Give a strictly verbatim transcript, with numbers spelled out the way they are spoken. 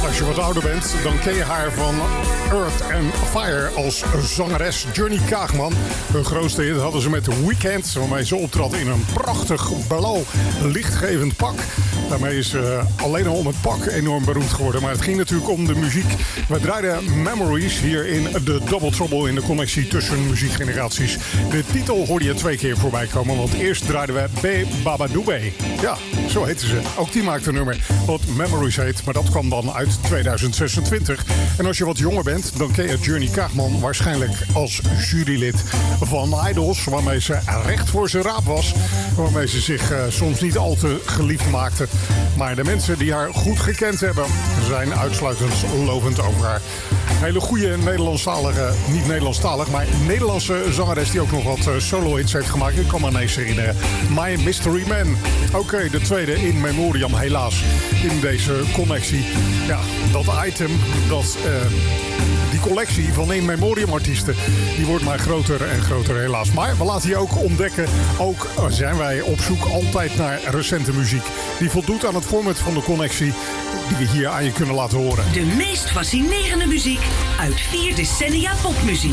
Als je wat ouder bent, dan ken je haar van Earth and Fire als zangeres. Johnny Kaagman. Hun grootste hit hadden ze met The Weeknd, waarmee ze optrad in een prachtig blauw lichtgevend pak. Daarmee is ze alleen al om het pak enorm beroemd geworden. Maar het ging natuurlijk om de muziek. We draaiden Memories hier in de Double Trouble in de connectie tussen muziekgeneraties. De titel hoorde je twee keer voorbij komen, want eerst draaiden we B. Babadoobé. Ja, zo heette ze. Ook die maakte een nummer wat Memories heet, maar dat kwam dan uit tweeduizend zesentwintig. En als je wat jonger bent, dan ken je Johnny Kaagman waarschijnlijk als jurylid van Idols, waarmee ze recht voor zijn raap was, waarmee ze zich uh, soms niet al te geliefd maakte. Maar de mensen die haar goed gekend hebben, zijn uitsluitend lovend over haar. Een hele goede Nederlandstalige, niet Nederlandstalig, maar Nederlandse zangeres die ook nog wat uh, solo-hits heeft gemaakt. Ik kan me ineens herinneren. My Mystery Man. Oké, okay, de tweede in memoriam helaas in deze connectie. Ja, dat item, dat... Uh, Die collectie van in memoriam artiesten, die wordt maar groter en groter helaas. Maar we laten je ook ontdekken, ook zijn wij op zoek altijd naar recente muziek. Die voldoet aan het format van de connectie die we hier aan je kunnen laten horen. De meest fascinerende muziek uit vier decennia popmuziek.